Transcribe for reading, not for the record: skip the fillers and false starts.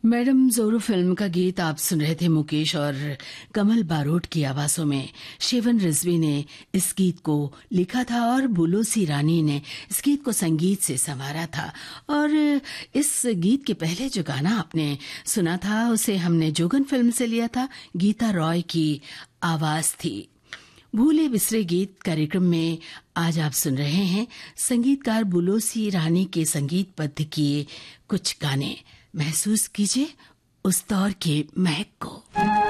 Madam जोरू film का गीत आप सुन रहे थे। मुकेश और कमल बारोट की आवाजों में शेवन रिजवी ने इस गीत को लिखा था और बुलोसी रानी ने इस गीत को संगीत से संवारा था। और इस गीत के पहले जो गाना आपने सुना था उसे हमने जोगन फिल्म से लिया था। गीता रॉय की आवाज थी। भूले बिसरे गीत कार्यक्रम में आज आप सुन रहे हैं संगीतकार बुलोसी रानी के संगीतबद्ध किए कुछ गाने। महसूस कीजिए उस दौर के महक को।